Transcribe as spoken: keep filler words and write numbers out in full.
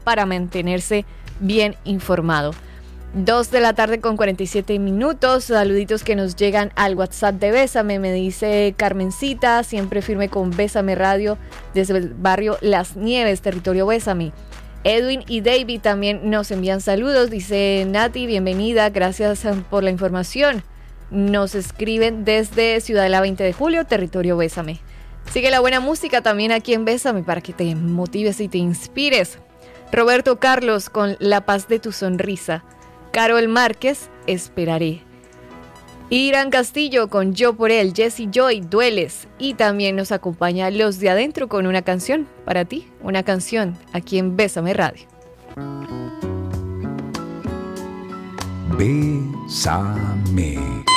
para mantenerse bien informado. Dos de la tarde con cuarenta y siete minutos. Saluditos que nos llegan al WhatsApp de Bésame. Me dice Carmencita, siempre firme con Bésame Radio desde el barrio Las Nieves, territorio Bésame. Edwin y David también nos envían saludos. Dice Nati, bienvenida, gracias por la información. Nos escriben desde Ciudadela veinte de julio, territorio Bésame. Sigue la buena música también aquí en Bésame para que te motives y te inspires. Roberto Carlos con La Paz de tu Sonrisa. Carol Márquez, Esperaré. Irán Castillo con Yo por él. Jesse Joy, Dueles. Y también nos acompaña Los de Adentro con una canción para ti, una canción aquí en Bésame Radio. Bésame.